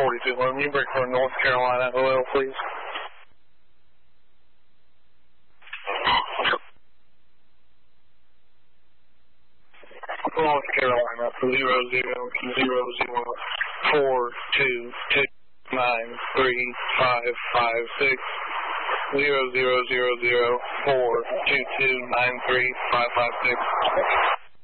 42. Let me break for North Carolina OL, please. North Carolina 000422935556 000042293556.